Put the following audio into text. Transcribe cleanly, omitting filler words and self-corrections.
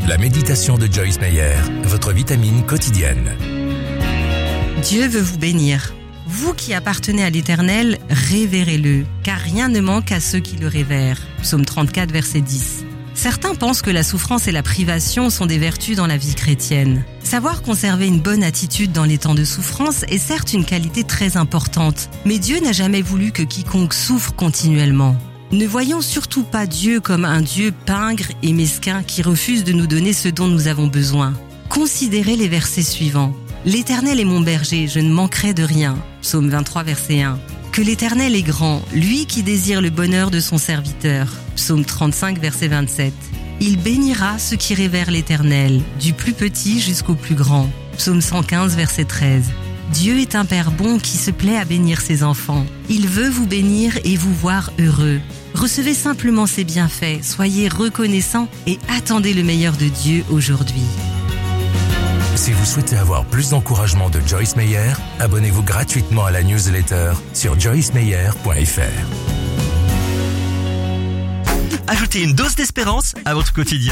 La méditation de Joyce Meyer, votre vitamine quotidienne. Dieu veut vous bénir. Vous qui appartenez à l'Éternel, révérez-le, car rien ne manque à ceux qui le révèrent. Psaume 34, verset 10. Certains pensent que la souffrance et la privation sont des vertus dans la vie chrétienne. Savoir conserver une bonne attitude dans les temps de souffrance est certes une qualité très importante, mais Dieu n'a jamais voulu que quiconque souffre continuellement. Ne voyons surtout pas Dieu comme un Dieu pingre et mesquin qui refuse de nous donner ce dont nous avons besoin. Considérez les versets suivants. L'Éternel est mon berger, je ne manquerai de rien. Psaume 23, verset 1. Que l'Éternel est grand, lui qui désire le bonheur de son serviteur. Psaume 35, verset 27. Il bénira ceux qui révèrent l'Éternel, du plus petit jusqu'au plus grand. Psaume 115, verset 13. Dieu est un Père bon qui se plaît à bénir ses enfants. Il veut vous bénir et vous voir heureux. Recevez simplement ses bienfaits, soyez reconnaissants et attendez le meilleur de Dieu aujourd'hui. Si vous souhaitez avoir plus d'encouragement de Joyce Meyer, abonnez-vous gratuitement à la newsletter sur joycemeyer.fr. Ajoutez une dose d'espérance à votre quotidien.